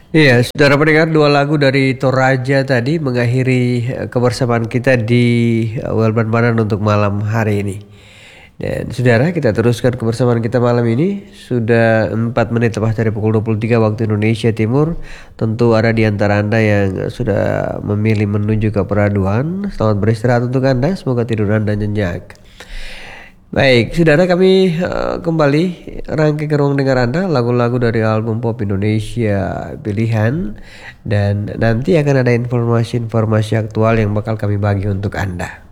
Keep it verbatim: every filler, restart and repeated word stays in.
Iya, saudara pendengar, dua lagu dari Toraja tadi mengakhiri eh, kebersamaan kita di eh, Welban Banan untuk malam hari ini. Dan saudara, kita teruskan kebersamaan kita malam ini. Sudah empat menit lepas dari pukul dua puluh tiga waktu Indonesia Timur. Tentu ada di antara Anda yang sudah memilih menuju ke peraduan. Selamat beristirahat untuk Anda, semoga tidur Anda nyenyak. Baik, saudara, kami uh, kembali rangkai ke ruang dengar Anda lagu-lagu dari album pop Indonesia pilihan, dan nanti akan ada informasi-informasi aktual yang bakal kami bagi untuk Anda.